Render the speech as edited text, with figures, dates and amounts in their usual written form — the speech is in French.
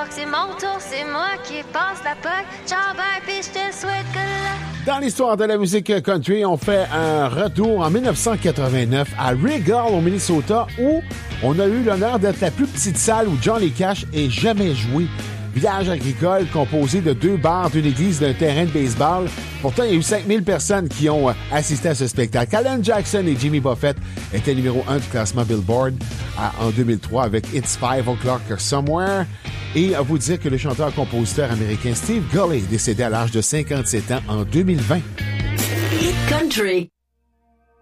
croire que c'est mon tour, c'est moi qui passe la POC. Ciao, bye, pis je te souhaite que la... Dans l'histoire de la musique country, on fait un retour en 1989 à Regal, au Minnesota, où on a eu l'honneur d'être la plus petite salle où Johnny Cash ait jamais joué. Village agricole composé de 2 bars, d'une église, d'un terrain de baseball. Pourtant, il y a eu 5000 personnes qui ont assisté à ce spectacle. Alan Jackson et Jimmy Buffett étaient numéro 1 du classement Billboard en 2003 avec It's 5 o'clock Somewhere. Et à vous dire que le chanteur-compositeur américain Steve Gully est décédé à l'âge de 57 ans en 2020. Hit Country.